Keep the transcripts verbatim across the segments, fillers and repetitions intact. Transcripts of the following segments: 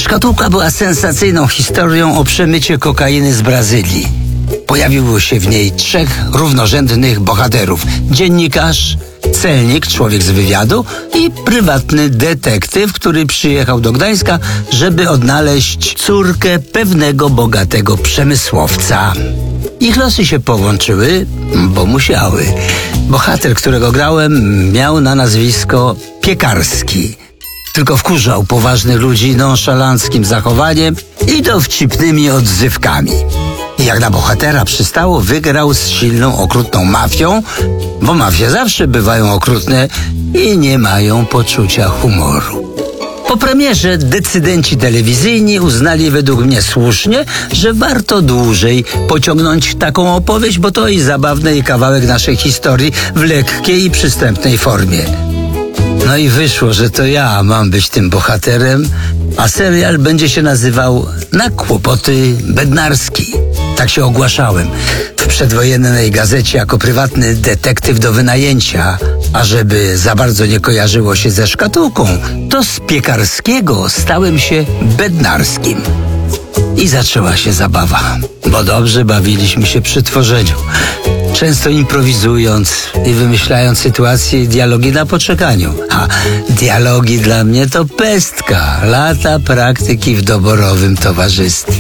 Szkatułka była sensacyjną historią o przemycie kokainy z Brazylii. Pojawiło się w niej trzech równorzędnych bohaterów. Dziennikarz, celnik, człowiek z wywiadu i prywatny detektyw, który przyjechał do Gdańska, żeby odnaleźć córkę pewnego bogatego przemysłowca. Ich losy się połączyły, bo musiały. Bohater, którego grałem, miał na nazwisko Piekarski. Tylko wkurzał poważnych ludzi nonszalanckim zachowaniem i dowcipnymi odzywkami. I jak na bohatera przystało, wygrał z silną, okrutną mafią, bo mafie zawsze bywają okrutne i nie mają poczucia humoru. Po premierze decydenci telewizyjni uznali według mnie słusznie, że warto dłużej pociągnąć taką opowieść, bo to i zabawny i kawałek naszej historii w lekkiej i przystępnej formie. No i wyszło, że to ja mam być tym bohaterem, a serial będzie się nazywał Na kłopoty Bednarski. Tak się ogłaszałem w przedwojennej gazecie jako prywatny detektyw do wynajęcia, a żeby za bardzo nie kojarzyło się ze szkatułką, to z Piekarskiego stałem się Bednarskim. I zaczęła się zabawa, bo dobrze bawiliśmy się przy tworzeniu. Często improwizując i wymyślając sytuacje i dialogi na poczekaniu. A dialogi dla mnie to pestka, lata praktyki w doborowym towarzystwie.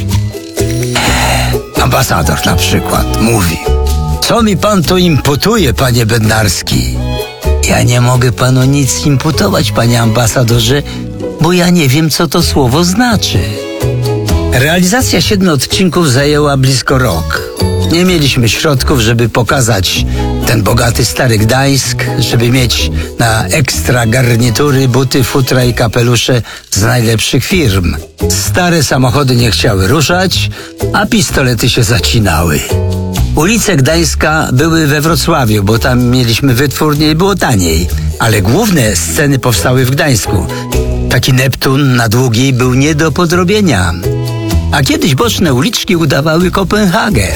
Ambasador na przykład mówi: co mi pan tu imputuje, panie Bednarski? Ja nie mogę panu nic imputować, panie ambasadorze, bo ja nie wiem, co to słowo znaczy. Realizacja siedmiu odcinków zajęła blisko rok. Nie mieliśmy środków, żeby pokazać ten bogaty stary Gdańsk, żeby mieć na ekstra garnitury, buty, futra i kapelusze z najlepszych firm. Stare samochody nie chciały ruszać, a pistolety się zacinały. Ulice Gdańska były we Wrocławiu, bo tam mieliśmy wytwórnię i było taniej. Ale główne sceny powstały w Gdańsku. Taki Neptun na Długiej był nie do podrobienia. A kiedyś boczne uliczki udawały Kopenhagę.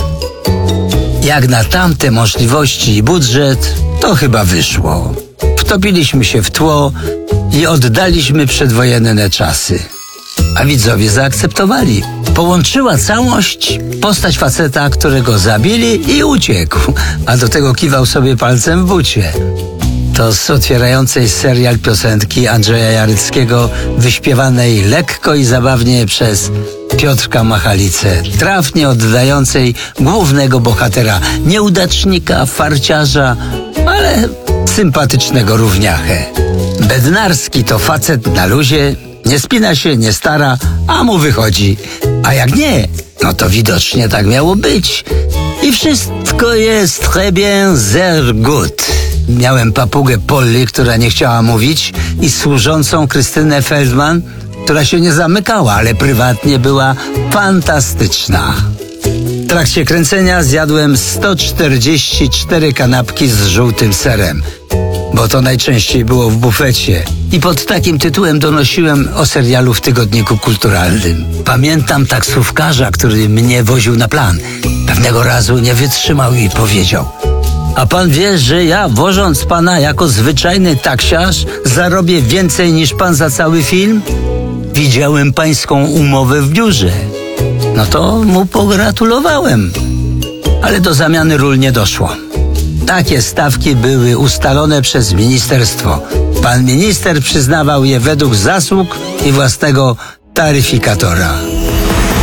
Jak na tamte możliwości i budżet, to chyba wyszło. Wtopiliśmy się w tło i oddaliśmy przedwojenne czasy. A widzowie zaakceptowali. Połączyła całość postać faceta, którego zabili i uciekł, a do tego kiwał sobie palcem w bucie. To z otwierającej serial piosenki Andrzeja Jareckiego, wyśpiewanej lekko i zabawnie przez Piotrka Machalicę, trafnie oddającej głównego bohatera, nieudacznika, farciarza, ale sympatycznego równiachę. Bednarski to facet na luzie, nie spina się, nie stara, a mu wychodzi. A jak nie, no to widocznie tak miało być. I wszystko jest très bien, sehr gut. Miałem papugę Polly, która nie chciała mówić, i służącą Krystynę Feldman, która się nie zamykała, ale prywatnie była fantastyczna. W trakcie kręcenia zjadłem sto czterdzieści cztery kanapki z żółtym serem, bo to najczęściej było w bufecie. I pod takim tytułem donosiłem o serialu w tygodniku kulturalnym. Pamiętam taksówkarza, który mnie woził na plan. Pewnego razu nie wytrzymał i powiedział: a pan wie, że ja, wożąc pana jako zwyczajny taksiarz, zarobię więcej niż pan za cały film? Widziałem pańską umowę w biurze. No to mu pogratulowałem. Ale do zamiany ról nie doszło. Takie stawki były ustalone przez ministerstwo. Pan minister przyznawał je według zasług i własnego taryfikatora.